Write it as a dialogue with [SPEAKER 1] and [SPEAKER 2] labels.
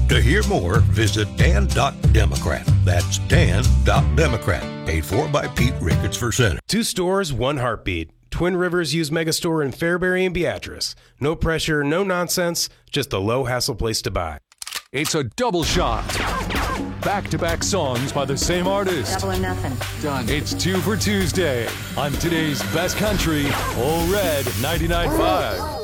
[SPEAKER 1] To hear more, visit Dan.Democrat. That's Dan.Democrat. Paid for by Pete Ricketts for Senate.
[SPEAKER 2] 2 stores, 1 heartbeat. Twin Rivers Used Megastore in Fairbury and Beatrice. No pressure, no nonsense, just a low-hassle place to buy.
[SPEAKER 3] It's a double shot. Back-to-back songs by the same artist.
[SPEAKER 4] Double or nothing.
[SPEAKER 3] Done. It's 2 for Tuesday on today's best country, Ole Red 99.5.